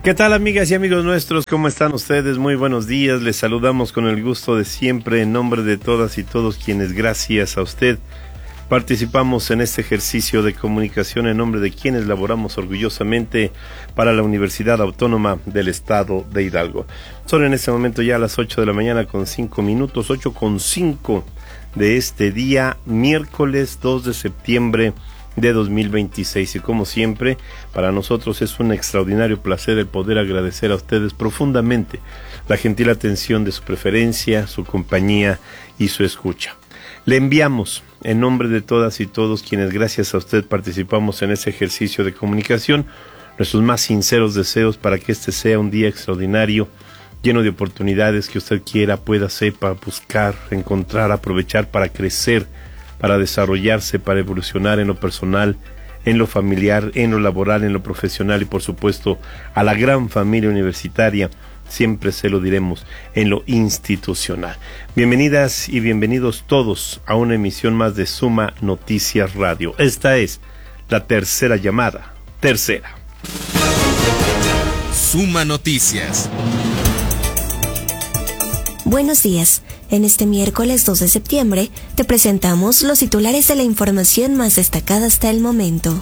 ¿Qué tal, amigas y amigos nuestros? ¿Cómo están ustedes? Muy buenos días. Les saludamos con el gusto de siempre en nombre de todas y todos quienes, gracias a usted, participamos en este ejercicio de comunicación en nombre de quienes laboramos orgullosamente para la Universidad Autónoma del Estado de Hidalgo. Son en este momento ya las 8 de la mañana con 5 minutos, 8:05 de este día, miércoles 2 de septiembre de 2026, y como siempre, para nosotros es un extraordinario placer el poder agradecer a ustedes profundamente la gentil atención de su preferencia, su compañía y su escucha. Le enviamos, en nombre de todas y todos quienes gracias a usted participamos en ese ejercicio de comunicación, nuestros más sinceros deseos para que este sea un día extraordinario, lleno de oportunidades que usted quiera, pueda, sepa, buscar, encontrar, aprovechar para crecer, para desarrollarse, para evolucionar en lo personal, en lo familiar, en lo laboral, en lo profesional y por supuesto a la gran familia universitaria, siempre se lo diremos, en lo institucional. Bienvenidas y bienvenidos todos a una emisión más de Suma Noticias Radio. Esta es la tercera llamada, tercera. Suma Noticias. Buenos días. En este miércoles 2 de septiembre te presentamos los titulares de la información más destacada hasta el momento.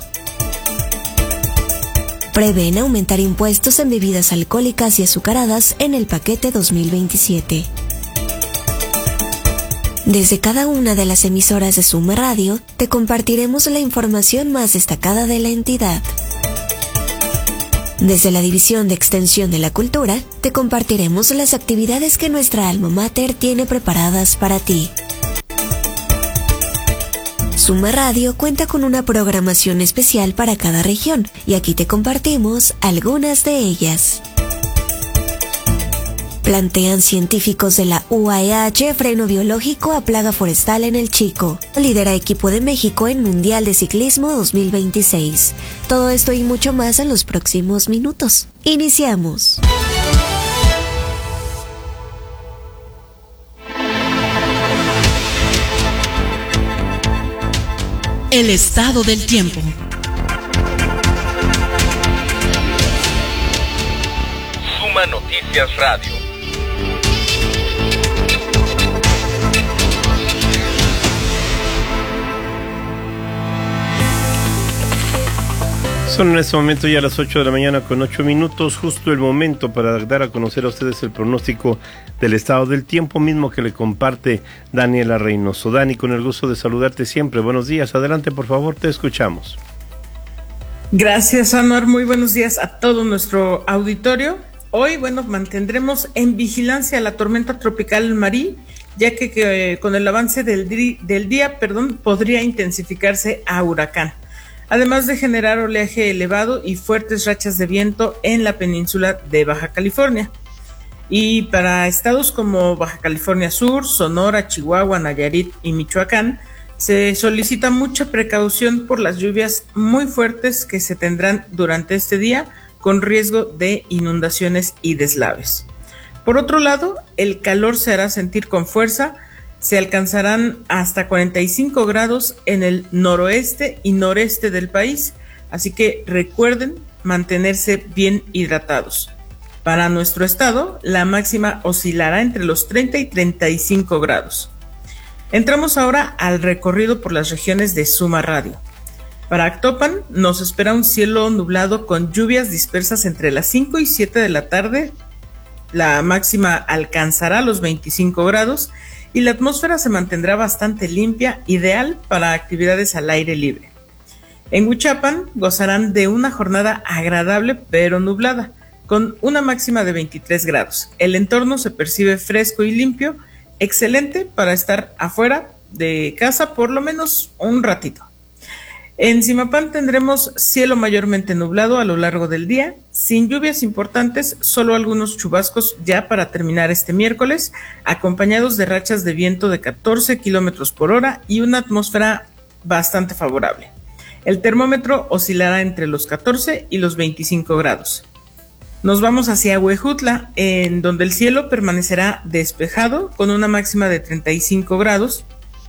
Prevén aumentar impuestos en bebidas alcohólicas y azucaradas en el paquete 2027. Desde cada una de las emisoras de Suma Radio te compartiremos la información más destacada de la entidad. Desde la División de Extensión de la Cultura, te compartiremos las actividades que nuestra alma mater tiene preparadas para ti. Suma Radio cuenta con una programación especial para cada región, y aquí te compartimos algunas de ellas. Plantean científicos de la UAEH freno biológico a plaga forestal en el Chico. Lidera equipo de México en Mundial de Ciclismo 2026. Todo esto y mucho más en los próximos minutos. Iniciamos. El estado del tiempo. Suma Noticias Radio. Son en este momento ya las 8 de la mañana con 8 minutos, justo el momento para dar a conocer a ustedes el pronóstico del estado del tiempo, mismo que le comparte Daniela Reynoso. Dani, con el gusto de saludarte siempre. Buenos días, adelante por favor, te escuchamos. Gracias, Anuar, muy buenos días a todo nuestro auditorio. Hoy, mantendremos en vigilancia la tormenta tropical Marí, ya que con el avance del día, podría intensificarse a huracán, además de generar oleaje elevado y fuertes rachas de viento en la península de Baja California. Y para estados como Baja California Sur, Sonora, Chihuahua, Nayarit y Michoacán, se solicita mucha precaución por las lluvias muy fuertes que se tendrán durante este día, con riesgo de inundaciones y deslaves. Por otro lado, el calor se hará sentir con fuerza. Se alcanzarán hasta 45 grados en el noroeste y noreste del país, así que recuerden mantenerse bien hidratados. Para nuestro estado, la máxima oscilará entre los 30 y 35 grados. Entramos ahora al recorrido por las regiones de Suma Radio. Para Actopan nos espera un cielo nublado con lluvias dispersas entre las 5 y 7 de la tarde. La máxima alcanzará los 25 grados y la atmósfera se mantendrá bastante limpia, ideal para actividades al aire libre. En Huichapan gozarán de una jornada agradable pero nublada, con una máxima de 23 grados. El entorno se percibe fresco y limpio, excelente para estar afuera de casa por lo menos un ratito. En Zimapán tendremos cielo mayormente nublado a lo largo del día, sin lluvias importantes, solo algunos chubascos ya para terminar este miércoles, acompañados de rachas de viento de 14 kilómetros por hora y una atmósfera bastante favorable. El termómetro oscilará entre los 14 y los 25 grados. Nos vamos hacia Huejutla, en donde el cielo permanecerá despejado con una máxima de 35 grados,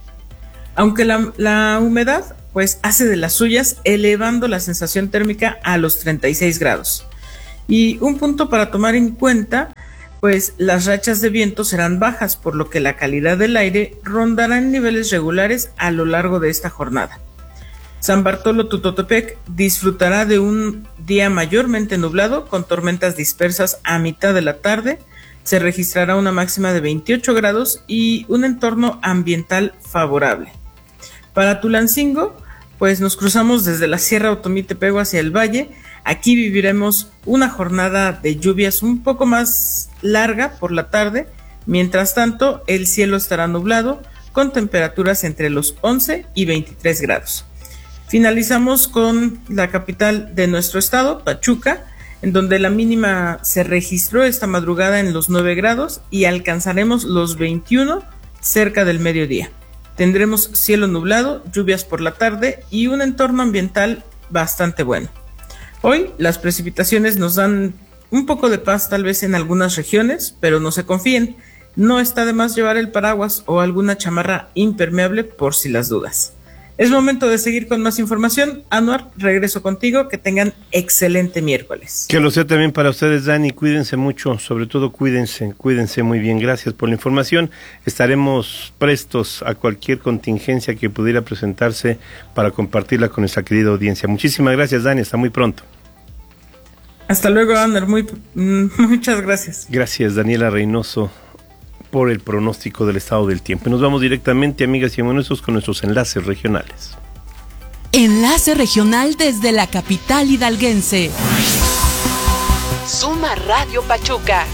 aunque la humedad pues hace de las suyas, elevando la sensación térmica a los 36 grados. Y un punto para tomar en cuenta, pues las rachas de viento serán bajas, por lo que la calidad del aire rondará en niveles regulares a lo largo de esta jornada. San Bartolo Tutotepec disfrutará de un día mayormente nublado con tormentas dispersas a mitad de la tarde. Se registrará una máxima de 28 grados y un entorno ambiental favorable. Para Tulancingo, pues nos cruzamos desde la Sierra Otomí-Tepego hacia el valle. Aquí viviremos una jornada de lluvias un poco más larga por la tarde. Mientras tanto, el cielo estará nublado con temperaturas entre los 11 y 23 grados. Finalizamos con la capital de nuestro estado, Pachuca, en donde la mínima se registró esta madrugada en los 9 grados y alcanzaremos los 21 cerca del mediodía. Tendremos cielo nublado, lluvias por la tarde y un entorno ambiental bastante bueno. Hoy las precipitaciones nos dan un poco de paz tal vez en algunas regiones, pero no se confíen, no está de más llevar el paraguas o alguna chamarra impermeable por si las dudas. Es momento de seguir con más información. Anuar, regreso contigo, que tengan excelente miércoles. Que lo sea también para ustedes, Dani, cuídense mucho, sobre todo cuídense muy bien. Gracias por la información. Estaremos prestos a cualquier contingencia que pudiera presentarse para compartirla con nuestra querida audiencia. Muchísimas gracias, Dani, hasta muy pronto. Hasta luego, Anuar, muchas gracias. Gracias, Daniela Reynoso, por el pronóstico del estado del tiempo. Nos vamos directamente, amigas y amigos, con nuestros enlaces regionales. Enlace regional desde la capital hidalguense. Suma Radio Pachuca.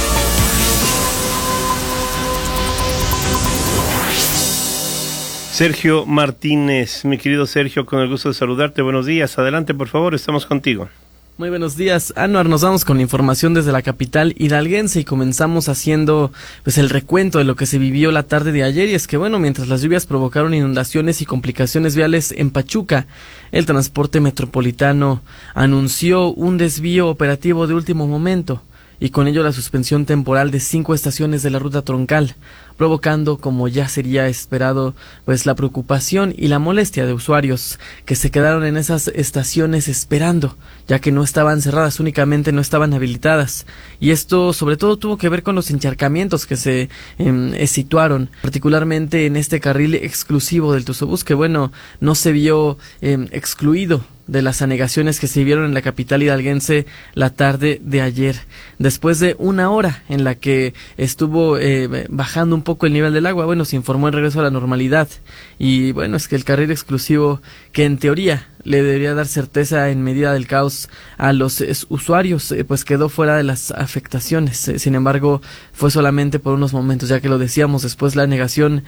Sergio Martínez, mi querido Sergio, con el gusto de saludarte. Buenos días, adelante por favor, estamos contigo. Muy buenos días, Anuar. Nos vamos con la información desde la capital hidalguense y comenzamos haciendo pues el recuento de lo que se vivió la tarde de ayer. Y es que bueno, mientras las lluvias provocaron inundaciones y complicaciones viales en Pachuca, el transporte metropolitano anunció un desvío operativo de último momento y con ello la suspensión temporal de 5 estaciones de la ruta troncal, provocando, como ya sería esperado, pues la preocupación y la molestia de usuarios que se quedaron en esas estaciones esperando, ya que no estaban cerradas, únicamente no estaban habilitadas. Y esto sobre todo tuvo que ver con los encharcamientos que se situaron, particularmente en este carril exclusivo del Tuzobús, que bueno, no se vio excluido de las anegaciones que se vieron en la capital hidalguense la tarde de ayer. Después de una hora en la que estuvo bajando un poco el nivel del agua, bueno, se informó el regreso a la normalidad. Y bueno, es que el carril exclusivo, que en teoría le debería dar certeza en medida del caos a los usuarios, pues quedó fuera de las afectaciones. Sin embargo, fue solamente por unos momentos, ya que lo decíamos, después la anegación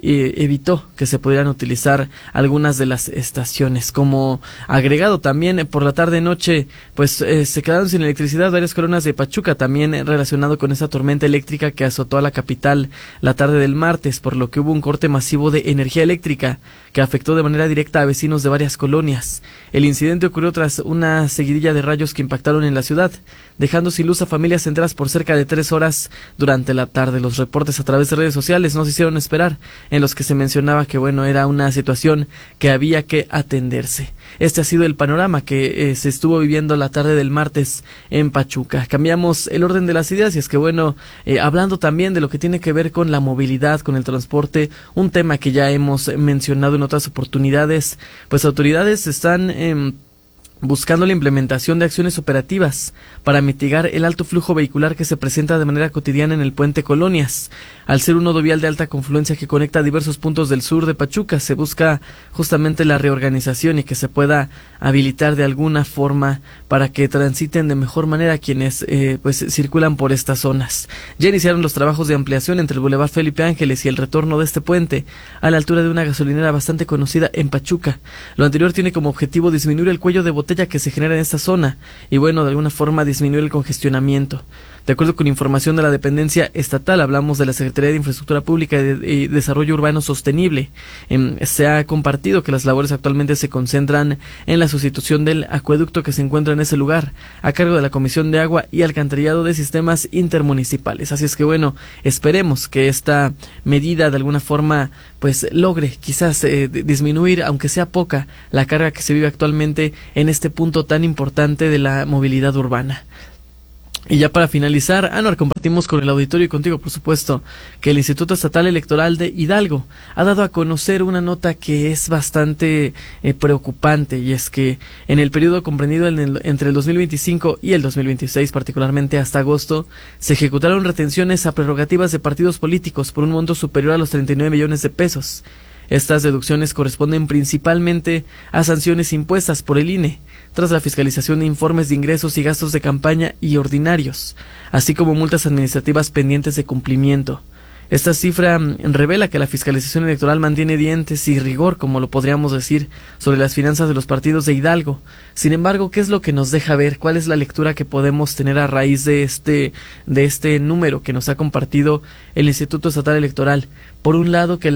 evitó que se pudieran utilizar algunas de las estaciones. Como agregado también, por la tarde-noche, pues se quedaron sin electricidad varias colonias de Pachuca, también relacionado con esa tormenta eléctrica que azotó a la capital la tarde del martes, por lo que hubo un corte masivo de energía eléctrica que afectó de manera directa a vecinos de varias colonias. El incidente ocurrió tras una seguidilla de rayos que impactaron en la ciudad, dejando sin luz a familias enteras por cerca de 3 horas durante la tarde. Los reportes a través de redes sociales no se hicieron esperar, en los que se mencionaba que bueno, era una situación que había que atenderse. Este ha sido el panorama que se estuvo viviendo la tarde del martes en Pachuca. Cambiamos el orden de las ideas y es que bueno, hablando también de lo que tiene que ver con la movilidad, con el transporte, un tema que ya hemos mencionado en otras oportunidades, pues autoridades están buscando la implementación de acciones operativas para mitigar el alto flujo vehicular que se presenta de manera cotidiana en el puente Colonias. Al ser un nodo vial de alta confluencia que conecta diversos puntos del sur de Pachuca, se busca justamente la reorganización y que se pueda habilitar de alguna forma para que transiten de mejor manera quienes pues circulan por estas zonas. Ya iniciaron los trabajos de ampliación entre el Boulevard Felipe Ángeles y el retorno de este puente a la altura de una gasolinera bastante conocida en Pachuca. Lo anterior tiene como objetivo disminuir el cuello de botella que se genera en esta zona y bueno, de alguna forma disminuir el congestionamiento. De acuerdo con información de la dependencia estatal, hablamos de la Secretaría de Infraestructura Pública y Desarrollo Urbano Sostenible. Se ha compartido que las labores actualmente se concentran en la sustitución del acueducto que se encuentra en ese lugar, a cargo de la Comisión de Agua y Alcantarillado de Sistemas Intermunicipales. Así es que bueno, esperemos que esta medida de alguna forma pues logre quizás disminuir, aunque sea poca, la carga que se vive actualmente en este punto tan importante de la movilidad urbana. Y ya para finalizar, Anuar, compartimos con el auditorio y contigo, por supuesto, que el Instituto Estatal Electoral de Hidalgo ha dado a conocer una nota que es bastante preocupante, y es que en el periodo comprendido entre el 2025 y el 2026, particularmente hasta agosto, se ejecutaron retenciones a prerrogativas de partidos políticos por un monto superior a los 39 millones de pesos. Estas deducciones corresponden principalmente a sanciones impuestas por el INE, tras la fiscalización de informes de ingresos y gastos de campaña y ordinarios, así como multas administrativas pendientes de cumplimiento. Esta cifra revela que la fiscalización electoral mantiene dientes y rigor, como lo podríamos decir, sobre las finanzas de los partidos de Hidalgo. Sin embargo, ¿qué es lo que nos deja ver? ¿Cuál es la lectura que podemos tener a raíz de este número que nos ha compartido el Instituto Estatal Electoral? Por un lado, que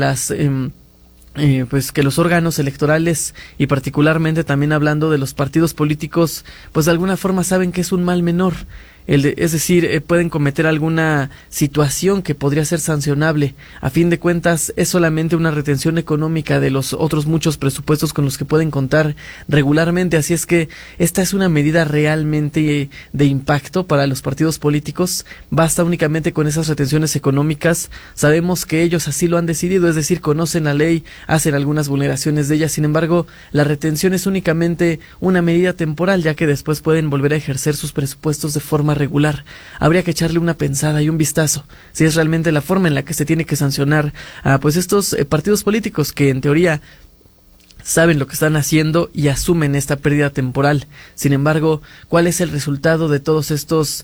que los órganos electorales, y particularmente también hablando de los partidos políticos, pues de alguna forma saben que es un mal menor. Es decir, pueden cometer alguna situación que podría ser sancionable. A fin de cuentas, es solamente una retención económica de los otros muchos presupuestos con los que pueden contar regularmente. Así es que esta es una medida realmente de impacto para los partidos políticos. Basta únicamente con esas retenciones económicas. Sabemos que ellos así lo han decidido, es decir, conocen la ley, hacen algunas vulneraciones de ella. Sin embargo, la retención es únicamente una medida temporal, ya que después pueden volver a ejercer sus presupuestos de forma regular. Habría que echarle una pensada y un vistazo si es realmente la forma en la que se tiene que sancionar a estos partidos políticos que en teoría saben lo que están haciendo y asumen esta pérdida temporal. Sin embargo, ¿cuál es el resultado de todos estos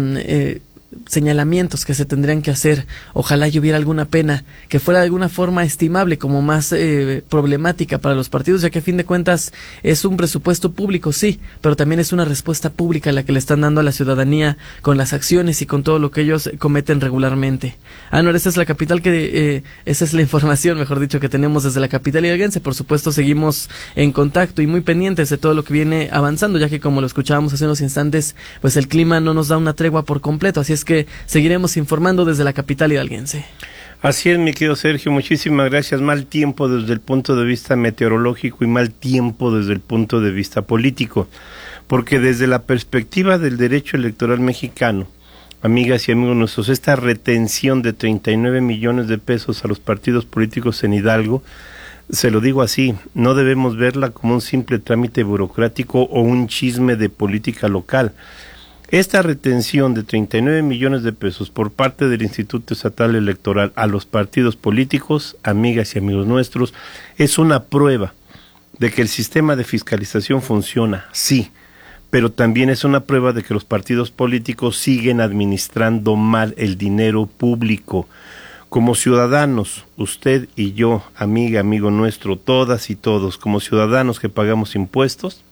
señalamientos que se tendrían que hacer? Ojalá y hubiera alguna pena que fuera de alguna forma estimable como más problemática para los partidos, ya que a fin de cuentas es un presupuesto público, sí, pero también es una respuesta pública la que le están dando a la ciudadanía con las acciones y con todo lo que ellos cometen regularmente. Anuar, esa es la capital esa es la información, mejor dicho, que tenemos desde la capital hidalguense. Por supuesto, seguimos en contacto y muy pendientes de todo lo que viene avanzando, ya que como lo escuchábamos hace unos instantes, pues el clima no nos da una tregua por completo, así es que seguiremos informando desde la capital hidalguense. Así es, mi querido Sergio, muchísimas gracias. Mal tiempo desde el punto de vista meteorológico y mal tiempo desde el punto de vista político, porque desde la perspectiva del derecho electoral mexicano, amigas y amigos nuestros, esta retención de 39 millones de pesos a los partidos políticos en Hidalgo, se lo digo así, no debemos verla como un simple trámite burocrático o un chisme de política local. Esta retención de 39 millones de pesos por parte del Instituto Estatal Electoral a los partidos políticos, amigas y amigos nuestros, es una prueba de que el sistema de fiscalización funciona, sí, pero también es una prueba de que los partidos políticos siguen administrando mal el dinero público. Como ciudadanos, usted y yo, amiga, amigo nuestro, todas y todos, como ciudadanos que pagamos impuestos,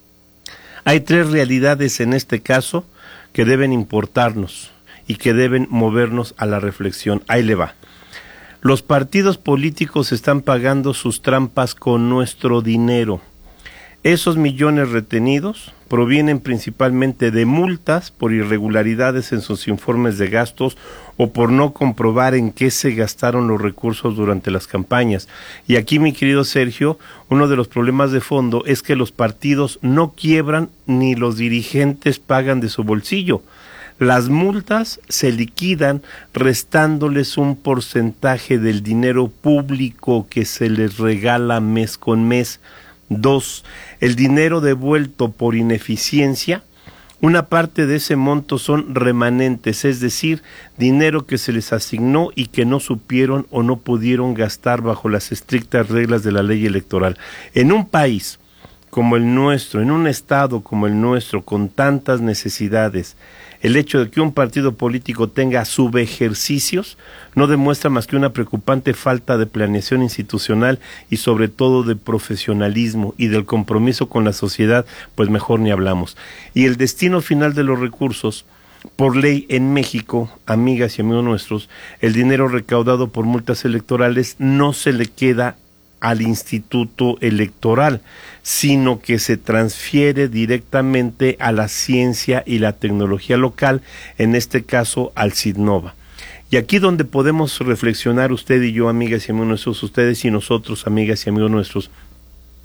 hay tres realidades en este caso que deben importarnos y que deben movernos a la reflexión. Ahí le va. Los partidos políticos están pagando sus trampas con nuestro dinero. Esos millones retenidos provienen principalmente de multas por irregularidades en sus informes de gastos o por no comprobar en qué se gastaron los recursos durante las campañas. Y aquí, mi querido Sergio, uno de los problemas de fondo es que los partidos no quiebran ni los dirigentes pagan de su bolsillo. Las multas se liquidan restándoles un porcentaje del dinero público que se les regala mes con mes. 2. El dinero devuelto por ineficiencia, una parte de ese monto son remanentes, es decir, dinero que se les asignó y que no supieron o no pudieron gastar bajo las estrictas reglas de la ley electoral. En un país como el nuestro, en un estado como el nuestro, con tantas necesidades, el hecho de que un partido político tenga subejercicios no demuestra más que una preocupante falta de planeación institucional y sobre todo de profesionalismo y del compromiso con la sociedad, pues mejor ni hablamos. Y el destino final de los recursos, por ley en México, amigas y amigos nuestros, el dinero recaudado por multas electorales no se le queda al Instituto Electoral, sino que se transfiere directamente a la ciencia y la tecnología local, en este caso al CIDNOVA. Y aquí donde podemos reflexionar usted y yo, amigas y amigos nuestros, ustedes y nosotros, amigas y amigos nuestros,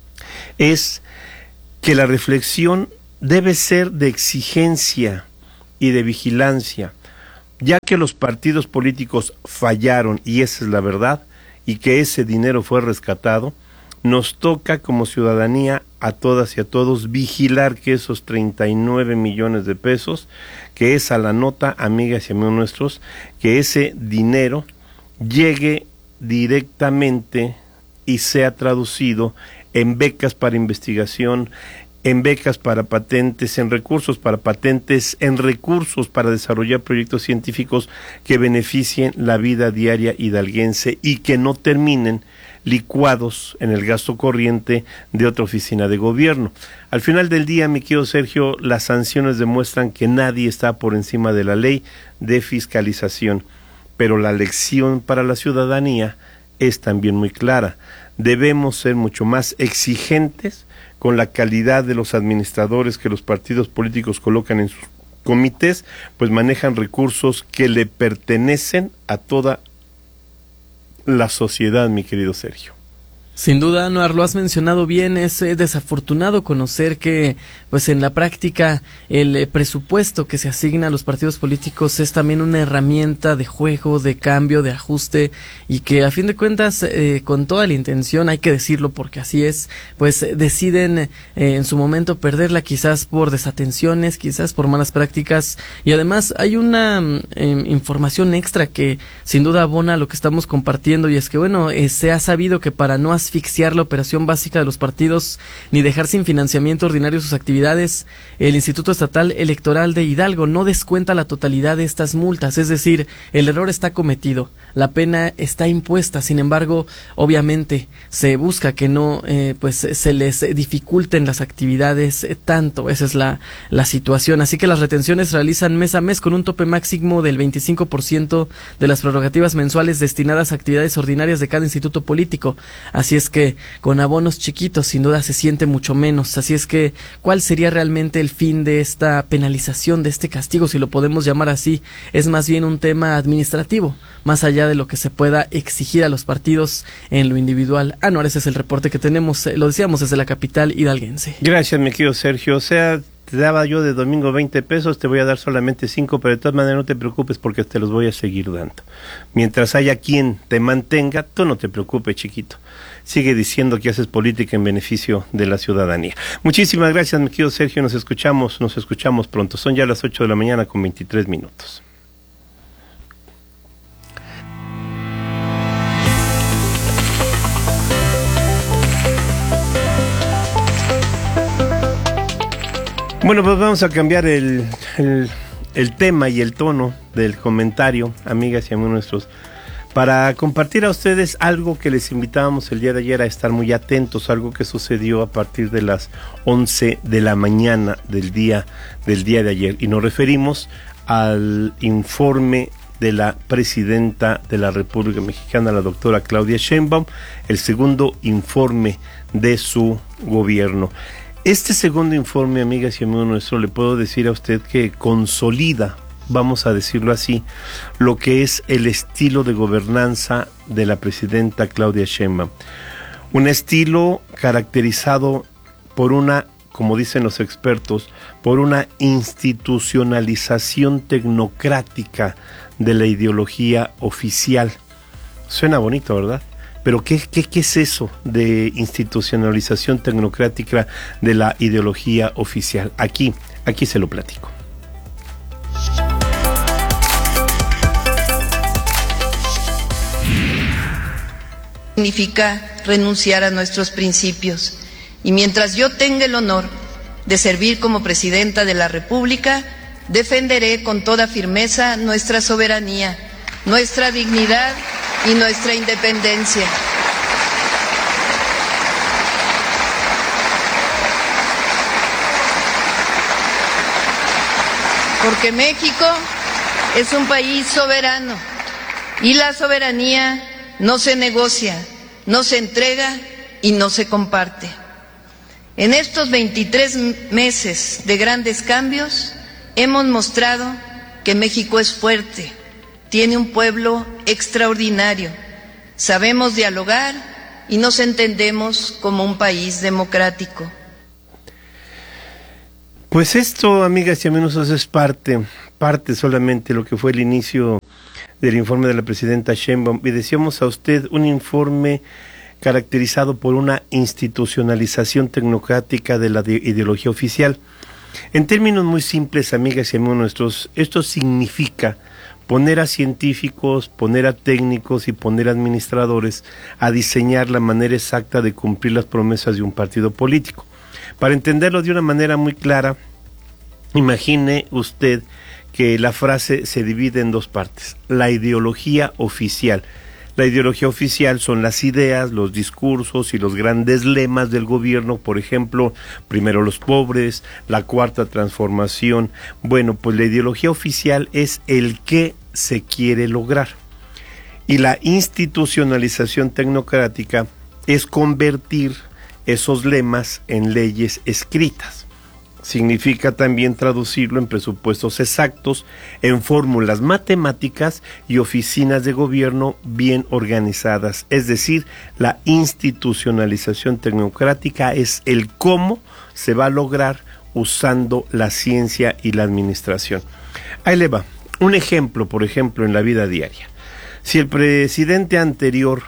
es que la reflexión debe ser de exigencia, y de vigilancia, ya que los partidos políticos fallaron, y esa es la verdad, y que ese dinero fue rescatado, nos toca como ciudadanía a todas y a todos vigilar que esos 39 millones de pesos, que es a la nota, amigas y amigos nuestros, que ese dinero llegue directamente y sea traducido en becas para investigación, en becas para patentes, en recursos para patentes, en recursos para desarrollar proyectos científicos que beneficien la vida diaria hidalguense y que no terminen licuados en el gasto corriente de otra oficina de gobierno. Al final del día, mi querido Sergio, las sanciones demuestran que nadie está por encima de la ley de fiscalización, pero la lección para la ciudadanía es también muy clara. Debemos ser mucho más exigentes con la calidad de los administradores que los partidos políticos colocan en sus comités, pues manejan recursos que le pertenecen a toda la sociedad, mi querido Sergio. Sin duda, Anuar, lo has mencionado bien, es desafortunado conocer que, pues en la práctica, el presupuesto que se asigna a los partidos políticos es también una herramienta de juego, de cambio, de ajuste, y que a fin de cuentas, con toda la intención, hay que decirlo porque así es, pues deciden en su momento perderla, quizás por desatenciones, quizás por malas prácticas, y además hay una información extra que sin duda abona lo que estamos compartiendo, y es que, bueno, se ha sabido que para no asfixiar la operación básica de los partidos ni dejar sin financiamiento ordinario sus actividades, el Instituto Estatal Electoral de Hidalgo no descuenta la totalidad de estas multas, es decir, el error está cometido, la pena está impuesta, sin embargo, obviamente se busca que no pues se les dificulten las actividades tanto, esa es la situación, así que las retenciones se realizan mes a mes con un tope máximo del 25% de las prerrogativas mensuales destinadas a actividades ordinarias de cada instituto político, así es que con abonos chiquitos sin duda se siente mucho menos, así es que ¿cuál sería realmente el fin de esta penalización, de este castigo, si lo podemos llamar así? Es más bien un tema administrativo, más allá de lo que se pueda exigir a los partidos en lo individual. Anuar, ese es el reporte que tenemos, lo decíamos desde la capital hidalguense. Gracias, mi querido Sergio. O sea, te daba yo de domingo 20 pesos, te voy a dar solamente 5, pero de todas maneras no te preocupes porque te los voy a seguir dando. Mientras haya quien te mantenga, tú no te preocupes, chiquito. Sigue diciendo que haces política en beneficio de la ciudadanía. Muchísimas gracias, mi querido Sergio. Nos escuchamos pronto. Son ya las 8 de la mañana con 23 minutos. Bueno, pues vamos a cambiar el tema y el tono del comentario, amigas y amigos nuestros, para compartir a ustedes algo que les invitábamos el día de ayer a estar muy atentos, algo que sucedió a partir de las 11 de la mañana del día de ayer. Y nos referimos al informe de la presidenta de la República Mexicana, la doctora Claudia Sheinbaum, el segundo informe de su gobierno. Este segundo informe, amigas y amigos nuestros, le puedo decir a usted que consolida, vamos a decirlo así, lo que es el estilo de gobernanza de la presidenta Claudia Sheinbaum. Un estilo caracterizado por una, como dicen los expertos, por una institucionalización tecnocrática de la ideología oficial. Suena bonito, ¿verdad? Pero ¿qué es eso de institucionalización tecnocrática de la ideología oficial? Aquí se lo platico. Significa renunciar a nuestros principios. Y mientras yo tenga el honor de servir como presidenta de la República, defenderé con toda firmeza nuestra soberanía, nuestra dignidad y nuestra independencia. Porque México es un país soberano y la soberanía no se negocia, no se entrega y no se comparte. En estos 23 meses de grandes cambios hemos mostrado que México es fuerte, tiene un pueblo extraordinario, sabemos dialogar y nos entendemos como un país democrático. Pues esto, amigas y amigos, es parte parte solamente lo que fue el inicio del informe de la presidenta Sheinbaum, y decíamos a usted un informe caracterizado por una institucionalización tecnocrática de la ideología oficial. En términos muy simples, amigas y amigos nuestros, esto significa poner a científicos, poner a técnicos y poner a administradores a diseñar la manera exacta de cumplir las promesas de un partido político. Para entenderlo de una manera muy clara, imagine usted que la frase se divide en dos partes: la ideología oficial. La ideología oficial son las ideas, los discursos y los grandes lemas del gobierno, por ejemplo, primero los pobres, la cuarta transformación. Bueno, pues la ideología oficial es el que se quiere lograr. Y la institucionalización tecnocrática es convertir esos lemas en leyes escritas. Significa también traducirlo en presupuestos exactos, en fórmulas matemáticas y oficinas de gobierno bien organizadas. Es decir, la institucionalización tecnocrática es el cómo se va a lograr usando la ciencia y la administración. Ahí le va. Un ejemplo, por ejemplo, en la vida diaria. Si el presidente anterior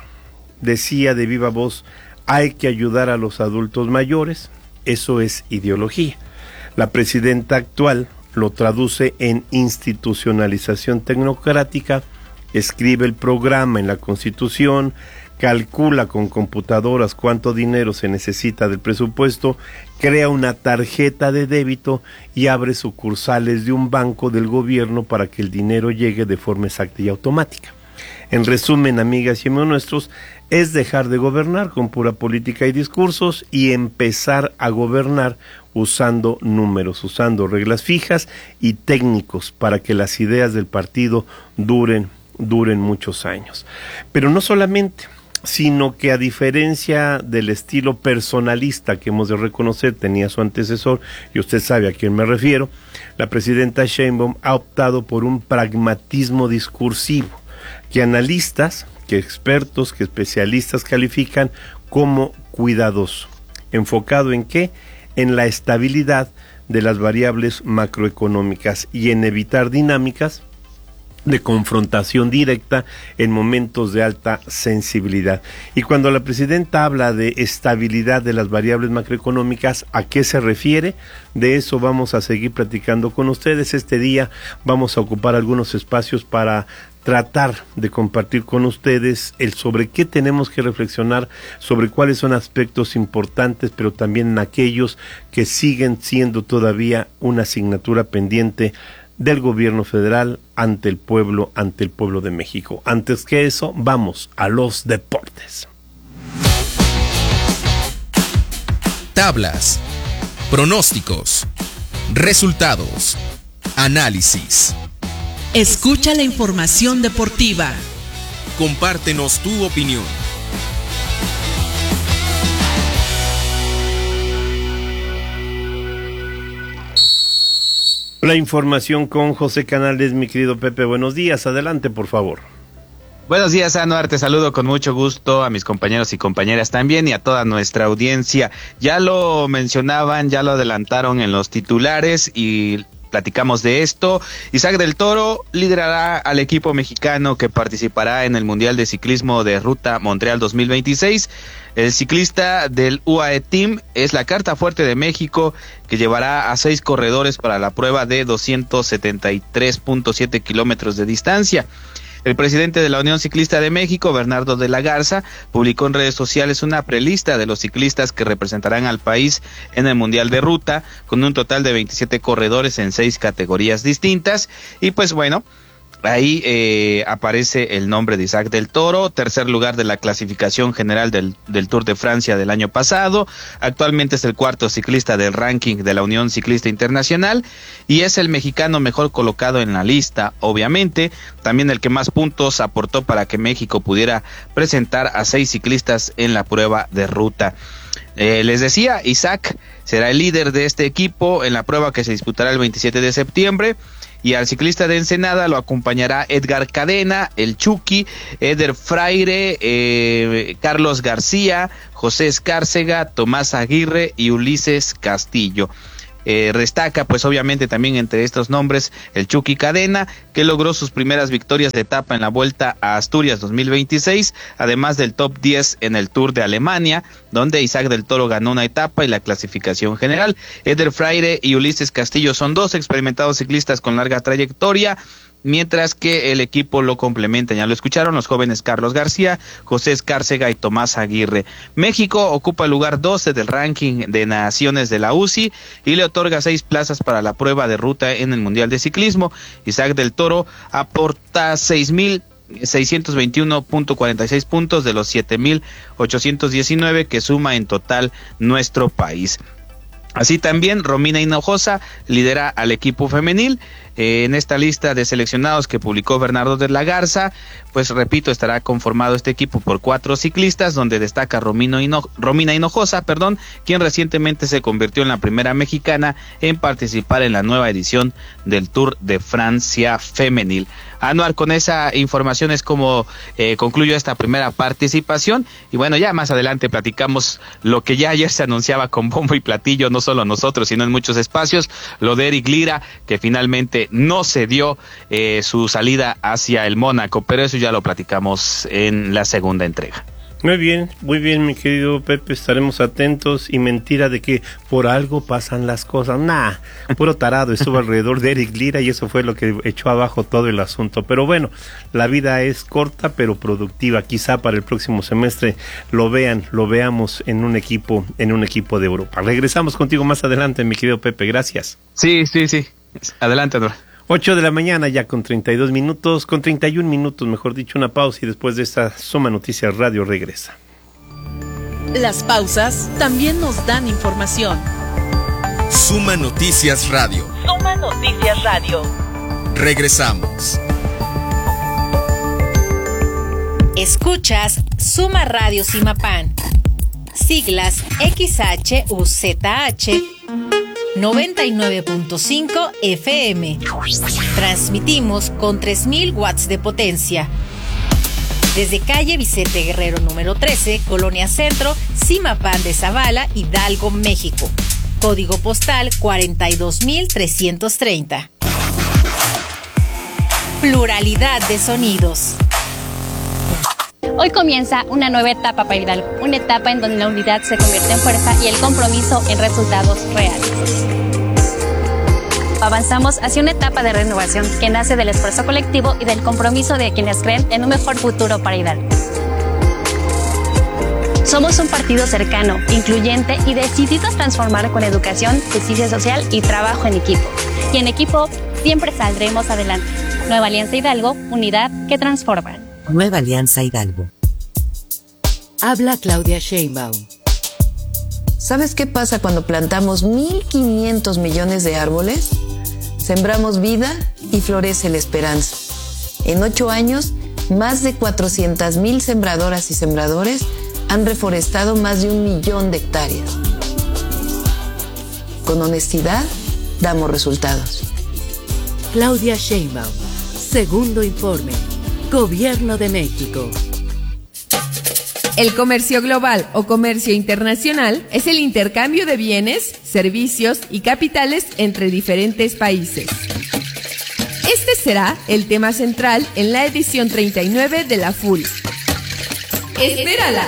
decía de viva voz, hay que ayudar a los adultos mayores, eso es ideología. La presidenta actual lo traduce en institucionalización tecnocrática, escribe el programa en la Constitución, calcula con computadoras cuánto dinero se necesita del presupuesto, crea una tarjeta de débito y abre sucursales de un banco del gobierno para que el dinero llegue de forma exacta y automática. En resumen, amigas y amigos nuestros, es dejar de gobernar con pura política y discursos y empezar a gobernar usando números, usando reglas fijas y técnicos para que las ideas del partido duren muchos años. Pero no solamente, sino que a diferencia del estilo personalista que hemos de reconocer tenía su antecesor, y usted sabe a quién me refiero, la presidenta Sheinbaum ha optado por un pragmatismo discursivo que analistas, que expertos, que especialistas califican como cuidadoso. ¿Enfocado en qué? En la estabilidad de las variables macroeconómicas y en evitar dinámicas de confrontación directa en momentos de alta sensibilidad. Y cuando la presidenta habla de estabilidad de las variables macroeconómicas, ¿a qué se refiere? De eso vamos a seguir platicando con ustedes. Este día vamos a ocupar algunos espacios para tratar de compartir con ustedes el sobre qué tenemos que reflexionar, sobre cuáles son aspectos importantes, pero también aquellos que siguen siendo todavía una asignatura pendiente del gobierno federal ante el pueblo de México. Antes que eso, vamos a los deportes. Tablas, pronósticos, resultados, análisis. Escucha la información deportiva. Compártenos tu opinión. La información con José Canales, mi querido Pepe. Buenos días, adelante por favor. Buenos días, Anuar, te saludo con mucho gusto a mis compañeros y compañeras también y a toda nuestra audiencia. Ya lo mencionaban, ya lo adelantaron en los titulares y platicamos de esto. Isaac del Toro liderará al equipo mexicano que participará en el Mundial de Ciclismo de Ruta Montreal 2026. El ciclista del UAE Team es la carta fuerte de México, que llevará a 6 corredores para la prueba de 273.7 kilómetros de distancia. El presidente de la Unión Ciclista de México, Bernardo de la Garza, publicó en redes sociales una prelista de los ciclistas que representarán al país en el Mundial de Ruta, con un total de 27 corredores en 6 categorías distintas. Y pues bueno, ahí aparece el nombre de Isaac del Toro, tercer lugar de la clasificación general del Tour de Francia del año pasado. Actualmente es el cuarto ciclista del ranking de la Unión Ciclista Internacional y es el mexicano mejor colocado en la lista, obviamente. También el que más puntos aportó para que México pudiera presentar a 6 ciclistas en la prueba de ruta. Les decía, Isaac será el líder de este equipo en la prueba que se disputará el 27 de septiembre. Y al ciclista de Ensenada lo acompañará Edgar Cadena, el Chucky, Eder Fraire, Carlos García, José Escárcega, Tomás Aguirre y Ulises Castillo. Destaca pues obviamente también entre estos nombres el Chucky Cadena, que logró sus primeras victorias de etapa en la Vuelta a Asturias 2026, además del top 10 en el Tour de Alemania, donde Isaac del Toro ganó una etapa y la clasificación general. Eder Freire y Ulises Castillo son dos experimentados ciclistas con larga trayectoria, mientras que el equipo lo complementa, ya lo escucharon, los jóvenes Carlos García, José Escárcega y Tomás Aguirre. México ocupa el lugar 12 del ranking de naciones de la UCI y le otorga 6 plazas para la prueba de ruta en el Mundial de Ciclismo. Isaac del Toro aporta 6,621.46 puntos de los 7,819 que suma en total nuestro país. Así también Romina Hinojosa lidera al equipo femenil. En esta lista de seleccionados que publicó Bernardo de la Garza, pues repito, estará conformado este equipo por 4 ciclistas, donde destaca Romina Hinojosa, quien recientemente se convirtió en la primera mexicana en participar en la nueva edición del Tour de Francia femenil. Anuar, con esa información es como concluyo esta primera participación, y bueno, ya más adelante platicamos lo que ya ayer se anunciaba con bombo y platillo, no solo nosotros, sino en muchos espacios, lo de Eric Lira, que finalmente no se dio su salida hacia el Mónaco, pero eso ya lo platicamos en la segunda entrega. Muy bien, mi querido Pepe, estaremos atentos. Y mentira de que por algo pasan las cosas, puro tarado estuvo alrededor de Eric Lira y eso fue lo que echó abajo todo el asunto. Pero bueno, la vida es corta pero productiva, quizá para el próximo semestre lo veamos en un equipo de Europa. Regresamos contigo más adelante, mi querido Pepe, gracias. Sí, adelante, Andrés. 8 de la mañana ya con 31 minutos, mejor dicho, una pausa y después de esta Suma Noticias Radio regresa. Las pausas también nos dan información. Suma Noticias Radio. Suma Noticias Radio. Regresamos. Escuchas Suma Radio Simapán. Siglas XHUZH 99.5 FM. Transmitimos con 3,000 watts de potencia. Desde calle Vicente Guerrero número 13, Colonia Centro, Simapán de Zavala, Hidalgo, México. Código postal 42,330. Pluralidad de sonidos. Hoy comienza una nueva etapa para Hidalgo, una etapa en donde la unidad se convierte en fuerza y el compromiso en resultados reales. Avanzamos hacia una etapa de renovación que nace del esfuerzo colectivo y del compromiso de quienes creen en un mejor futuro para Hidalgo. Somos un partido cercano, incluyente y decidido a transformar con educación, justicia social y trabajo en equipo. Y en equipo siempre saldremos adelante. Nueva Alianza Hidalgo, unidad que transforma. Nueva Alianza Hidalgo. Habla Claudia Sheinbaum. ¿Sabes qué pasa cuando plantamos 1,500 millones de árboles? Sembramos vida y florece la esperanza. En 8 años, más de 400,000 sembradoras y sembradores han reforestado más de 1 millón de hectáreas. Con honestidad, damos resultados. Claudia Sheinbaum. Segundo informe. Gobierno de México. El comercio global o comercio internacional es el intercambio de bienes, servicios y capitales entre diferentes países. Este será el tema central en la edición 39 de la FUL. ¡Espérala!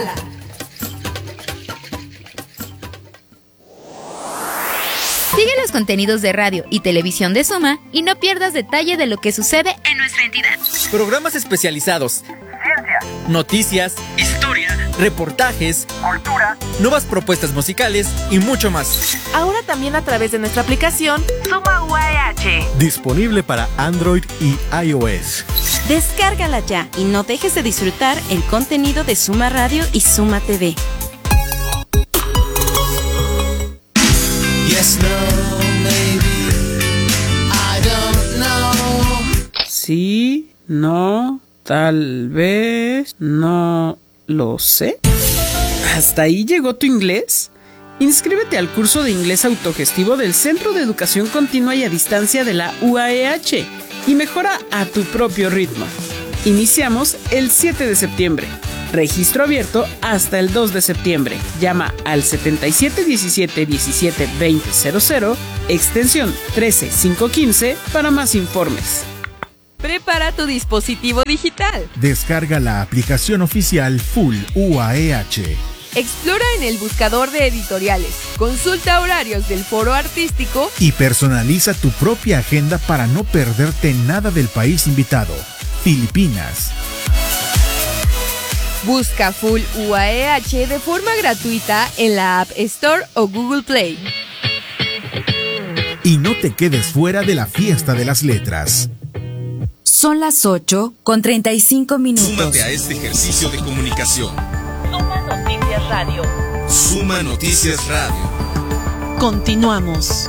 Sigue los contenidos de radio y televisión de Suma y no pierdas detalle de lo que sucede en nuestra entidad. Programas especializados, ciencia, noticias, historia, reportajes, cultura, nuevas propuestas musicales y mucho más. Ahora también a través de nuestra aplicación Suma UAH. Disponible para Android y iOS. Descárgala ya y no dejes de disfrutar el contenido de Suma Radio y Suma TV. Yes, no, maybe, I don't know. Sí, no, tal vez, no lo sé. ¿Hasta ahí llegó tu inglés? Inscríbete al curso de inglés autogestivo del Centro de Educación Continua y a Distancia de la UAEH y mejora a tu propio ritmo. Iniciamos el 7 de septiembre. Registro abierto hasta el 2 de septiembre. Llama al 77 17 17 20 00 extensión 13515 para más informes. Prepara tu dispositivo digital. Descarga la aplicación oficial Full UAEH. Explora en el buscador de editoriales, consulta horarios del foro artístico y personaliza tu propia agenda para no perderte nada del país invitado, Filipinas. Busca Full UAEH de forma gratuita en la App Store o Google Play. Y no te quedes fuera de la fiesta de las letras. Son las 8:35. Súmate a este ejercicio de comunicación. Suma Noticias Radio. Suma Noticias Radio. Continuamos.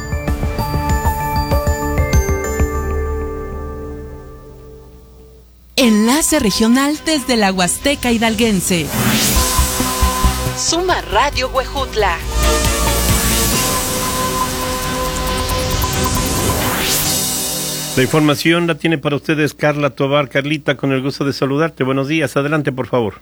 Enlace regional desde la Huasteca Hidalguense. Suma Radio Huejutla. La información la tiene para ustedes Carla Tobar. Carlita, con el gusto de saludarte. Buenos días, adelante por favor.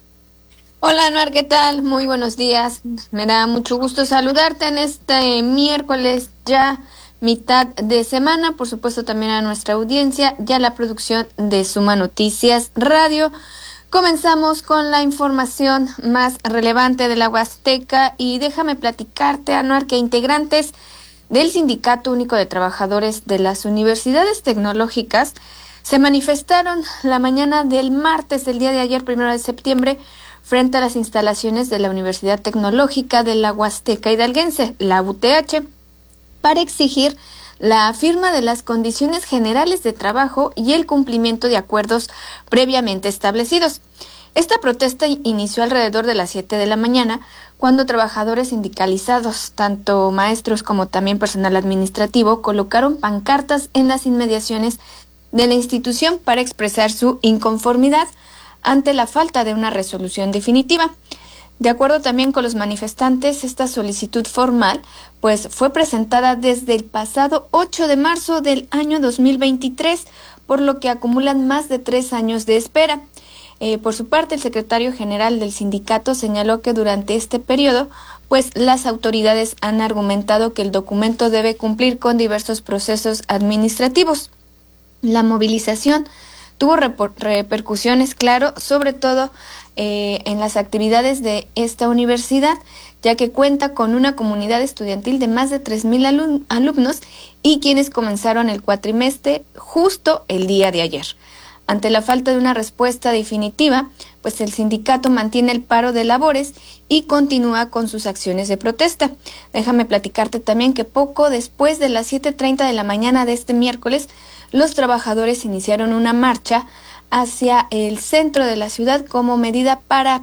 Hola Anuar, ¿qué tal? Muy buenos días. Me da mucho gusto saludarte en este miércoles, ya mitad de semana. Por supuesto también a nuestra audiencia, ya la producción de Suma Noticias Radio. Comenzamos con la información más relevante de la Huasteca y déjame platicarte, Anuar, que integrantes del Sindicato Único de Trabajadores de las Universidades Tecnológicas se manifestaron la mañana del martes del día de ayer, 1 de septiembre, frente a las instalaciones de la Universidad Tecnológica de la Huasteca Hidalguense, la UTH, para exigir la firma de las condiciones generales de trabajo y el cumplimiento de acuerdos previamente establecidos. Esta protesta inició alrededor de las 7 de la mañana, cuando trabajadores sindicalizados, tanto maestros como también personal administrativo, colocaron pancartas en las inmediaciones de la institución para expresar su inconformidad ante la falta de una resolución definitiva. De acuerdo también con los manifestantes, esta solicitud formal pues fue presentada desde el pasado 8 de marzo del año 2023, por lo que acumulan más de 3 años de espera. Por su parte, el secretario general del sindicato señaló que durante este periodo, pues las autoridades han argumentado que el documento debe cumplir con diversos procesos administrativos. La movilización tuvo repercusiones, claro, sobre todo en las actividades de esta universidad, ya que cuenta con una comunidad estudiantil de más de 3,000 alumnos y quienes comenzaron el cuatrimestre justo el día de ayer. Ante la falta de una respuesta definitiva, pues el sindicato mantiene el paro de labores y continúa con sus acciones de protesta. Déjame platicarte también que poco después de las 7:30 de la mañana de este miércoles, los trabajadores iniciaron una marcha hacia el centro de la ciudad como medida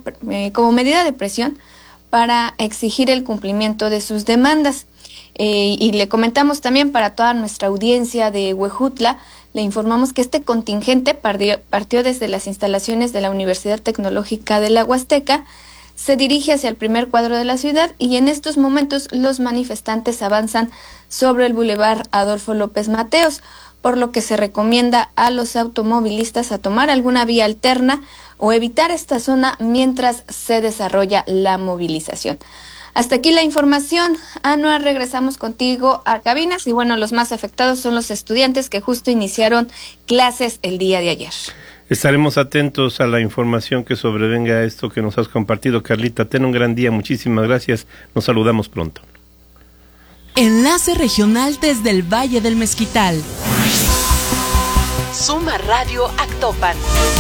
de presión para exigir el cumplimiento de sus demandas. Y le comentamos también para toda nuestra audiencia de Huejutla, le informamos que este contingente partió desde las instalaciones de la Universidad Tecnológica de la Huasteca, se dirige hacia el primer cuadro de la ciudad y en estos momentos los manifestantes avanzan sobre el Boulevard Adolfo López Mateos, por lo que se recomienda a los automovilistas a tomar alguna vía alterna o evitar esta zona mientras se desarrolla la movilización. Hasta aquí la información. Anuar, regresamos contigo a cabinas y bueno, los más afectados son los estudiantes que justo iniciaron clases el día de ayer. Estaremos atentos a la información que sobrevenga a esto que nos has compartido, Carlita. Ten un gran día, muchísimas gracias. Nos saludamos pronto. Enlace regional desde el Valle del Mezquital. Suma Radio Actopan.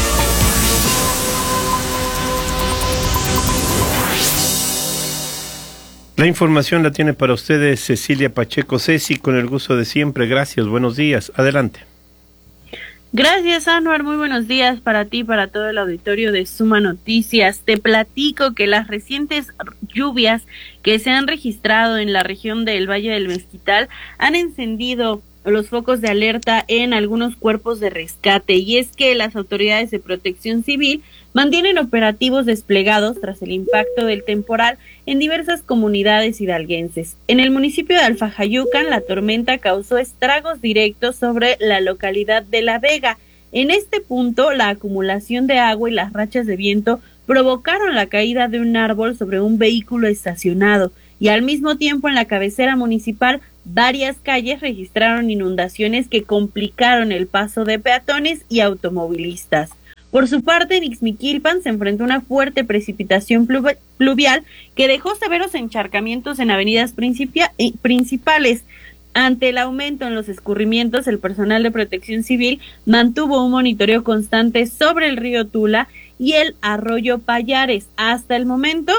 La información la tiene para ustedes Cecilia Pacheco. Ceci, con el gusto de siempre. Gracias, buenos días. Adelante. Gracias, Anuar. Muy buenos días para ti y para todo el auditorio de Suma Noticias. Te platico que las recientes lluvias que se han registrado en la región del Valle del Mezquital han encendido los focos de alerta en algunos cuerpos de rescate, y es que las autoridades de protección civil mantienen operativos desplegados tras el impacto del temporal en diversas comunidades hidalguenses. En el municipio de Alfajayucan, la tormenta causó estragos directos sobre la localidad de La Vega. En este punto, la acumulación de agua y las rachas de viento provocaron la caída de un árbol sobre un vehículo estacionado, y al mismo tiempo en la cabecera municipal varias calles registraron inundaciones que complicaron el paso de peatones y automovilistas. Por su parte, en Ixmiquilpan se enfrentó una fuerte precipitación pluvial que dejó severos encharcamientos en avenidas principales. Ante el aumento en los escurrimientos, el personal de Protección Civil mantuvo un monitoreo constante sobre el río Tula y el arroyo Payares. Hasta el momento,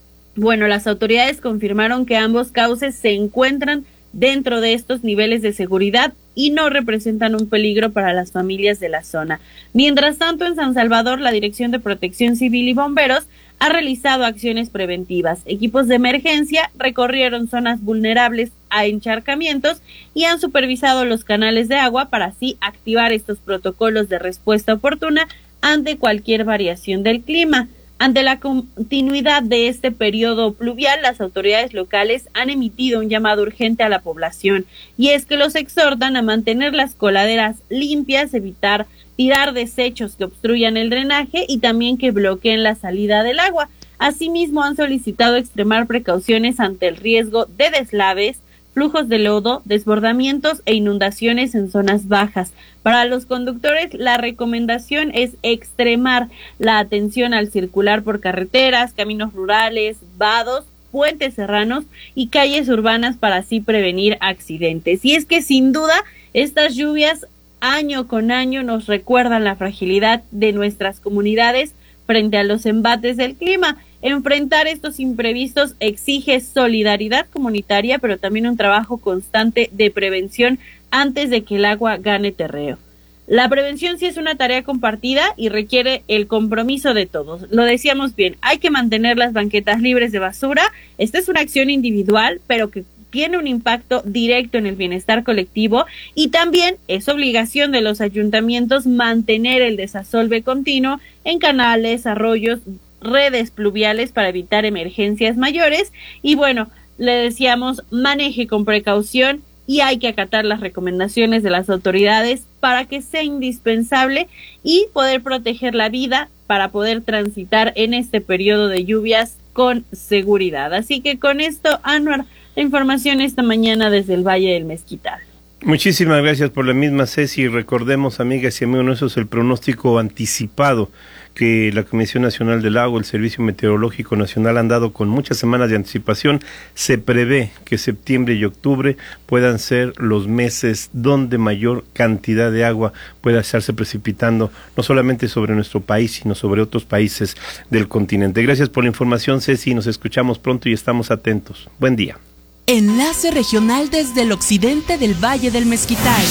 las autoridades confirmaron que ambos cauces se encuentran dentro de estos niveles de seguridad y no representan un peligro para las familias de la zona. Mientras tanto, en San Salvador, la Dirección de Protección Civil y Bomberos ha realizado acciones preventivas. Equipos de emergencia recorrieron zonas vulnerables a encharcamientos y han supervisado los canales de agua para así activar estos protocolos de respuesta oportuna ante cualquier variación del clima. Ante la continuidad de este periodo pluvial, las autoridades locales han emitido un llamado urgente a la población, y es que los exhortan a mantener las coladeras limpias, evitar tirar desechos que obstruyan el drenaje y también que bloqueen la salida del agua. Asimismo, han solicitado extremar precauciones ante el riesgo de deslaves, flujos de lodo, desbordamientos e inundaciones en zonas bajas. Para los conductores, la recomendación es extremar la atención al circular por carreteras, caminos rurales, vados, puentes serranos y calles urbanas para así prevenir accidentes. Y es que sin duda estas lluvias año con año nos recuerdan la fragilidad de nuestras comunidades frente a los embates del clima. Enfrentar estos imprevistos exige solidaridad comunitaria, pero también un trabajo constante de prevención antes de que el agua gane terreno. La prevención sí es una tarea compartida y requiere el compromiso de todos. Lo decíamos bien, hay que mantener las banquetas libres de basura. Esta es una acción individual, pero que tiene un impacto directo en el bienestar colectivo, y también es obligación de los ayuntamientos mantener el desasolve continuo en canales, arroyos, redes pluviales para evitar emergencias mayores. Y le decíamos, maneje con precaución y hay que acatar las recomendaciones de las autoridades para que sea indispensable y poder proteger la vida para poder transitar en este periodo de lluvias con seguridad. Así que con esto, Anuar, la información esta mañana desde el Valle del Mezquital. Muchísimas gracias por la misma, Ceci. Recordemos, amigas y amigos, eso es el pronóstico anticipado que la Comisión Nacional del Agua, el Servicio Meteorológico Nacional han dado con muchas semanas de anticipación. Se prevé que septiembre y octubre puedan ser los meses donde mayor cantidad de agua pueda estarse precipitando, no solamente sobre nuestro país, sino sobre otros países del continente. Gracias por la información, Ceci. Nos escuchamos pronto y estamos atentos. Buen día. Enlace regional desde el occidente del Valle del Mezquital.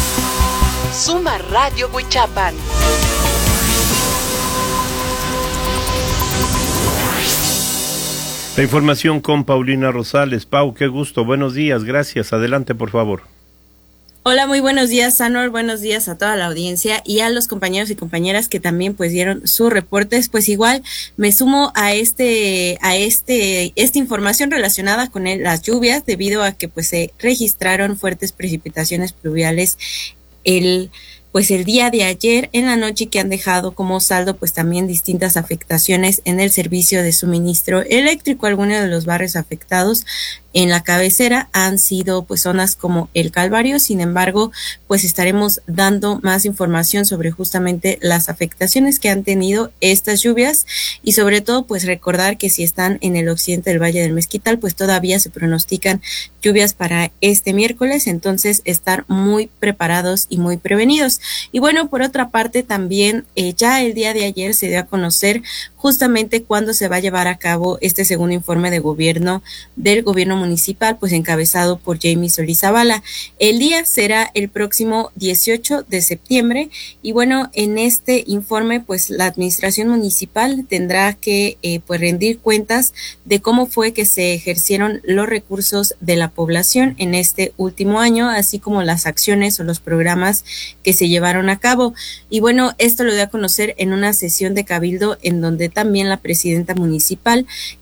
Suma Radio Huichapan. La información con Paulina Rosales. Pau, qué gusto. Buenos días. Gracias. Adelante, por favor. Hola, muy buenos días, Anor. Buenos días a toda la audiencia y a los compañeros y compañeras que también pues dieron sus reportes. Pues igual me sumo a esta información relacionada con las lluvias, debido a que pues se registraron fuertes precipitaciones pluviales el día de ayer en la noche, que han dejado como saldo pues también distintas afectaciones en el servicio de suministro eléctrico. Algunos de los barrios afectados en la cabecera han sido pues zonas como El Calvario. Sin embargo, pues estaremos dando más información sobre justamente las afectaciones que han tenido estas lluvias, y sobre todo pues recordar que si están en el occidente del Valle del Mezquital, pues todavía se pronostican lluvias para este miércoles, entonces estar muy preparados y muy prevenidos. Y bueno, por otra parte también ya el día de ayer se dio a conocer justamente cuándo se va a llevar a cabo este segundo informe de gobierno del gobierno municipal, pues encabezado por Jamie Solís Zavala. El día será el próximo 18 de septiembre y bueno, en este informe pues la administración municipal tendrá que pues rendir cuentas de cómo fue que se ejercieron los recursos de la población en este último año, así como las acciones o los programas que se llevaron a cabo. Y bueno, esto lo dio a conocer en una sesión de cabildo en donde también la presidenta municipal,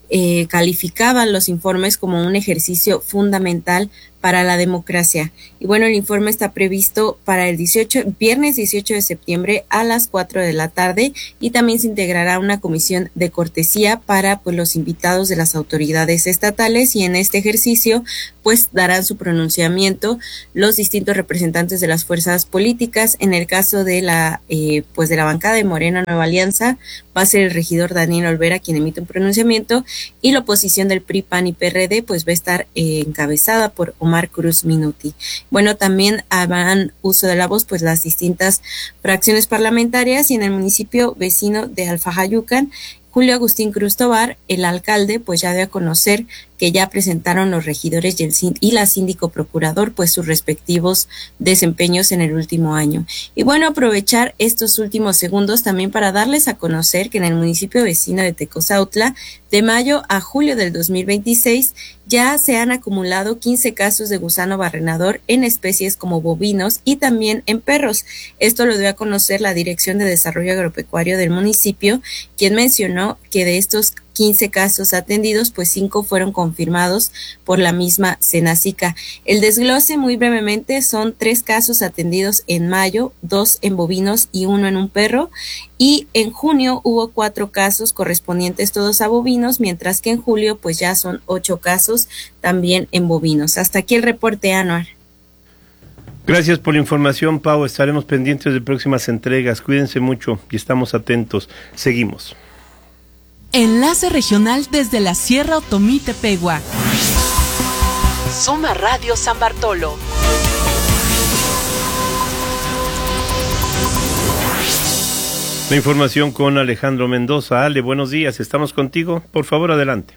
calificaban los informes como un ejercicio fundamental para la democracia. Y bueno, el informe está previsto para el viernes 18 de septiembre a las 4 de la tarde, y también se integrará una comisión de cortesía para pues los invitados de las autoridades estatales, y en este ejercicio pues darán su pronunciamiento los distintos representantes de las fuerzas políticas. En el caso de la pues de la bancada de Morena Nueva Alianza va a ser el regidor Daniel Olvera quien emite un pronunciamiento, y la oposición del PRI, PAN y PRD pues va a estar encabezada por Omar Cruz Minuti. Bueno, también harán uso de la voz pues las distintas fracciones parlamentarias, y en el municipio vecino de Alfajayucan, Julio Agustín Cruz Tobar, el alcalde, pues ya dio a conocer que ya presentaron los regidores y la síndico procurador pues sus respectivos desempeños en el último año. Y bueno, aprovechar estos últimos segundos también para darles a conocer que en el municipio vecino de Tecozautla, de mayo a julio del 2026, ya se han acumulado 15 casos de gusano barrenador en especies como bovinos y también en perros. Esto lo dio a conocer la Dirección de Desarrollo Agropecuario del municipio, quien mencionó que de estos 15 casos atendidos, pues 5 fueron confirmados por la misma Senacica. El desglose, muy brevemente, son 3 casos atendidos en mayo, 2 en bovinos y 1 en un perro, y en junio hubo 4 casos correspondientes todos a bovinos, mientras que en julio pues ya son 8 casos también en bovinos. Hasta aquí el reporte, Anuar. Gracias por la información, Pau. Estaremos pendientes de próximas entregas. Cuídense mucho y estamos atentos. Seguimos. Enlace regional desde la Sierra Otomí Tepehua. Suma Radio San Bartolo. La información con Alejandro Mendoza. Ale, buenos días, estamos contigo. Por favor, adelante.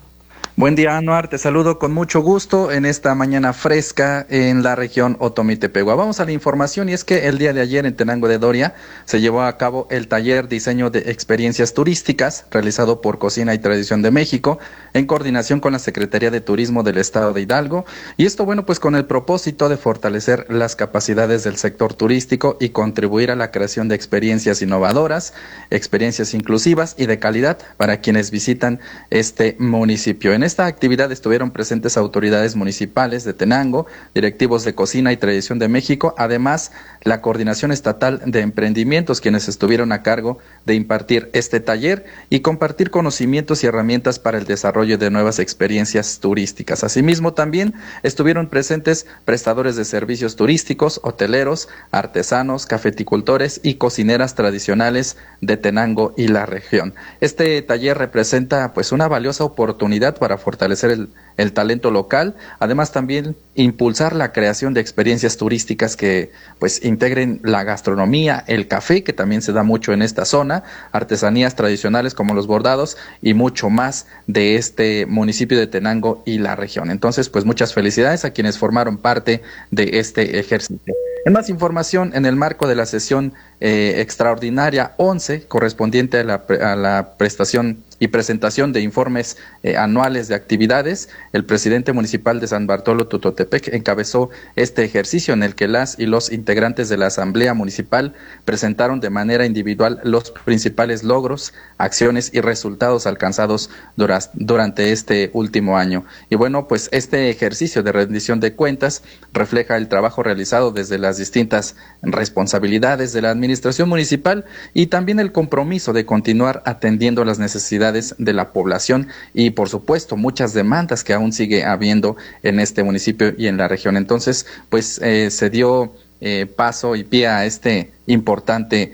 Buen día, Anuar, te saludo con mucho gusto en esta mañana fresca en la región Otomí Tepehua. Vamos a la información, y es que el día de ayer en Tenango de Doria se llevó a cabo el taller Diseño de Experiencias Turísticas realizado por Cocina y Tradición de México en coordinación con la Secretaría de Turismo del Estado de Hidalgo, y esto bueno pues con el propósito de fortalecer las capacidades del sector turístico y contribuir a la creación de experiencias innovadoras, experiencias inclusivas y de calidad para quienes visitan este municipio. En esta actividad estuvieron presentes autoridades municipales de Tenango, directivos de Cocina y Tradición de México, además la Coordinación Estatal de Emprendimientos, quienes estuvieron a cargo de impartir este taller y compartir conocimientos y herramientas para el desarrollo de nuevas experiencias turísticas. Asimismo, también estuvieron presentes prestadores de servicios turísticos, hoteleros, artesanos, cafeticultores y cocineras tradicionales de Tenango y la región. Este taller representa pues una valiosa oportunidad para fortalecer el talento local, además también impulsar la creación de experiencias turísticas que pues integren la gastronomía, el café, que también se da mucho en esta zona, artesanías tradicionales como los bordados y mucho más de este municipio de Tenango y la región. Entonces, pues muchas felicidades a quienes formaron parte de este ejercicio. En más información, en el marco de la sesión extraordinaria 11, correspondiente a la prestación y presentación de informes anuales de actividades, el presidente municipal de San Bartolo Tutotepec encabezó este ejercicio en el que las y los integrantes de la Asamblea Municipal presentaron de manera individual los principales logros, acciones y resultados alcanzados durante este último año. Y bueno, pues este ejercicio de rendición de cuentas refleja el trabajo realizado desde las distintas responsabilidades de la administración municipal y también el compromiso de continuar atendiendo las necesidades de la población y por supuesto muchas demandas que aún sigue habiendo en este municipio y en la región. Entonces pues se dio paso y pie a este importante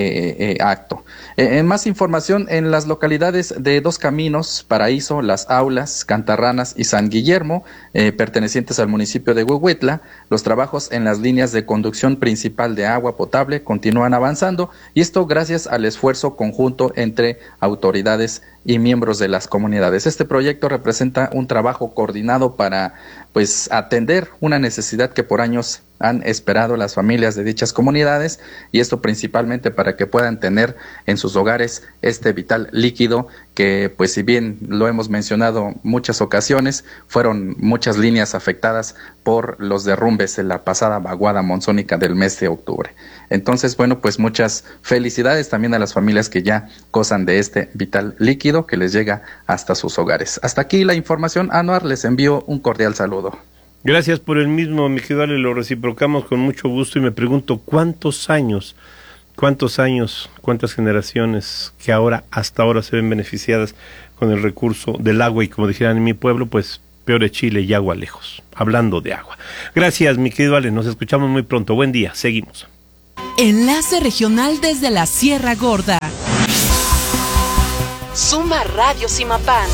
acto. En más información, en las localidades de Dos Caminos, Paraíso, Las Aulas, Cantarranas y San Guillermo, pertenecientes al municipio de Huehuetla, los trabajos en las líneas de conducción principal de agua potable continúan avanzando, y esto gracias al esfuerzo conjunto entre autoridades y miembros de las comunidades. Este proyecto representa un trabajo coordinado para pues atender una necesidad que por años han esperado las familias de dichas comunidades, y esto principalmente para que puedan tener en sus hogares este vital líquido que pues si bien lo hemos mencionado muchas ocasiones, fueron muchas líneas afectadas por los derrumbes en la pasada vaguada monzónica del mes de octubre. Entonces, bueno, pues muchas felicidades también a las familias que ya gozan de este vital líquido. protegido que les llega hasta sus hogares. Hasta aquí la información, Anuar, les envío un cordial saludo. Gracias por el mismo, mi querido Ale, lo reciprocamos con mucho gusto y me pregunto cuántas generaciones que hasta ahora se ven beneficiadas con el recurso del agua y como dijeran en mi pueblo, pues peor es Chile y agua lejos, hablando de agua. Gracias, mi querido Ale, nos escuchamos muy pronto, buen día, seguimos. Enlace regional desde la Sierra Gorda. Suma Radio Simapán.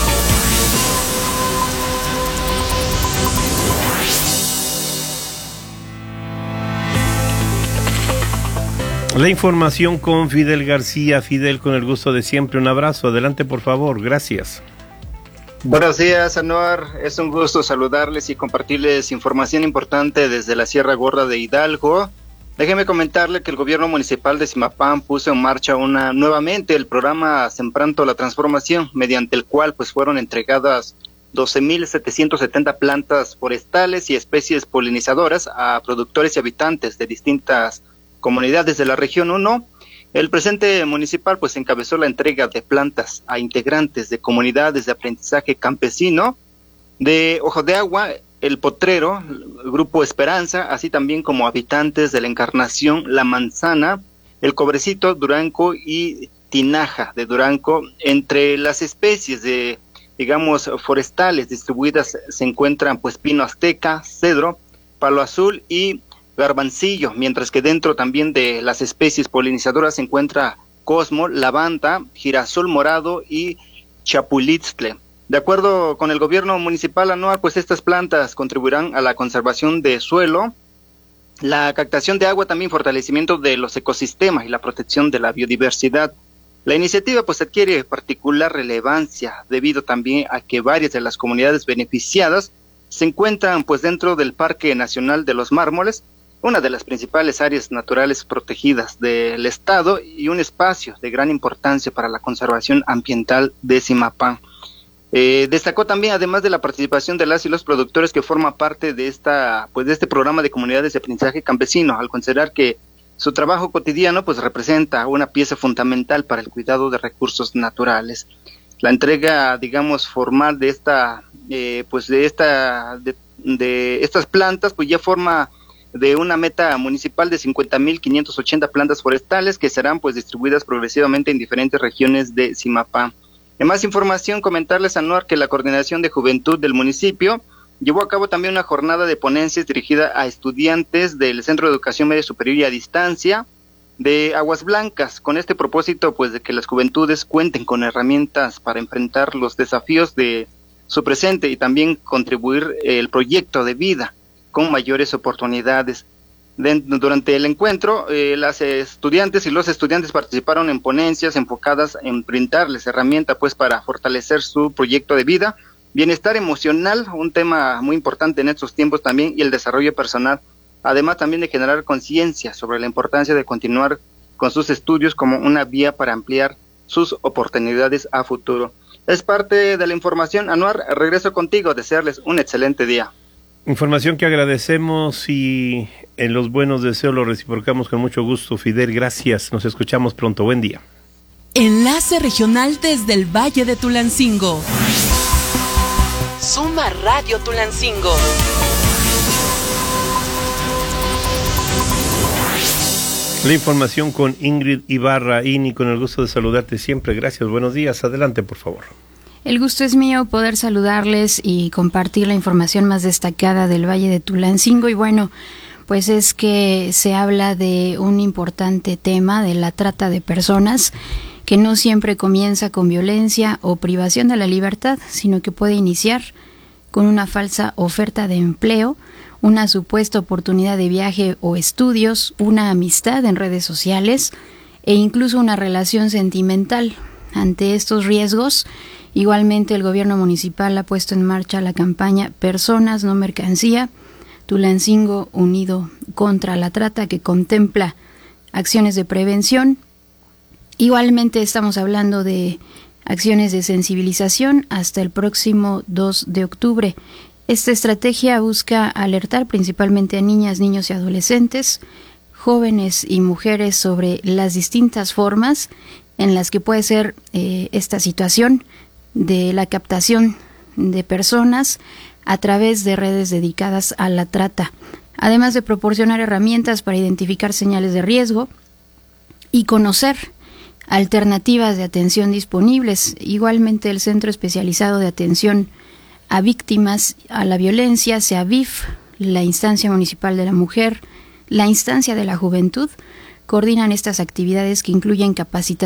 La información con Fidel García. Fidel, con el gusto de siempre, un abrazo. Adelante, por favor. Gracias. Buenos días, Anuar. Es un gusto saludarles y compartirles información importante desde la Sierra Gorda de Hidalgo. Déjeme comentarle que el gobierno municipal de Simapán puso en marcha nuevamente el programa Sembrando la Transformación, mediante el cual pues fueron entregadas 12.770 plantas forestales y especies polinizadoras a productores y habitantes de distintas comunidades de la región 1. El presidente municipal pues encabezó la entrega de plantas a integrantes de comunidades de aprendizaje campesino de Ojo de Agua, El Potrero, Grupo Esperanza, así también como habitantes de la Encarnación, La Manzana, El Cobrecito, Durango y Tinaja de Durango. Entre las especies de, forestales distribuidas se encuentran pues pino azteca, cedro, palo azul y garbancillo, mientras que dentro también de las especies polinizadoras se encuentra cosmo, lavanda, girasol morado y chapulitzcle. De acuerdo con el gobierno municipal anual, pues estas plantas contribuirán a la conservación de suelo, la captación de agua, también fortalecimiento de los ecosistemas y la protección de la biodiversidad. La iniciativa pues adquiere particular relevancia debido también a que varias de las comunidades beneficiadas se encuentran pues dentro del Parque Nacional de los Mármoles, una de las principales áreas naturales protegidas del estado y un espacio de gran importancia para la conservación ambiental de Simapán. Destacó también, además de la participación de las y los productores que forman parte de este programa de comunidades de aprendizaje campesino, al considerar que su trabajo cotidiano pues representa una pieza fundamental para el cuidado de recursos naturales. La entrega, formal de estas plantas pues ya forma de una meta municipal de 50.580 plantas forestales que serán pues distribuidas progresivamente en diferentes regiones de Simapán. En más información, comentarles, Anuar, que la Coordinación de Juventud del municipio llevó a cabo también una jornada de ponencias dirigida a estudiantes del Centro de Educación Media Superior y a Distancia de Aguas Blancas, con este propósito pues de que las juventudes cuenten con herramientas para enfrentar los desafíos de su presente y también contribuir el proyecto de vida con mayores oportunidades. Durante el encuentro, las estudiantes y los estudiantes participaron en ponencias enfocadas en brindarles herramientas pues para fortalecer su proyecto de vida, bienestar emocional, un tema muy importante en estos tiempos también, y el desarrollo personal, además también de generar conciencia sobre la importancia de continuar con sus estudios como una vía para ampliar sus oportunidades a futuro. Es parte de la información. Anuar, regreso contigo, desearles un excelente día. Información que agradecemos y en los buenos deseos lo reciprocamos con mucho gusto. Fidel, gracias. Nos escuchamos pronto. Buen día. Enlace regional desde el Valle de Tulancingo. Suma Radio Tulancingo. La información con Ingrid Ibarra. Ini, con el gusto de saludarte siempre. Gracias. Buenos días. Adelante, por favor. El gusto es mío poder saludarles y compartir la información más destacada del Valle de Tulancingo. Y bueno, pues es que se habla de un importante tema de la trata de personas, que no siempre comienza con violencia o privación de la libertad, sino que puede iniciar con una falsa oferta de empleo, una supuesta oportunidad de viaje o estudios, una amistad en redes sociales e incluso una relación sentimental. Ante estos riesgos, igualmente el gobierno municipal ha puesto en marcha la campaña Personas, no mercancía, Tulancingo unido contra la trata, que contempla acciones de prevención. Igualmente estamos hablando de acciones de sensibilización hasta el próximo 2 de octubre. Esta estrategia busca alertar principalmente a niñas, niños y adolescentes, jóvenes y mujeres sobre las distintas formas en las que puede ser esta situación de la captación de personas a través de redes dedicadas a la trata, además de proporcionar herramientas para identificar señales de riesgo y conocer alternativas de atención disponibles. Igualmente, el Centro Especializado de Atención a Víctimas a la Violencia, CEAVIF, la Instancia Municipal de la Mujer, la Instancia de la Juventud, coordinan estas actividades que incluyen capacitación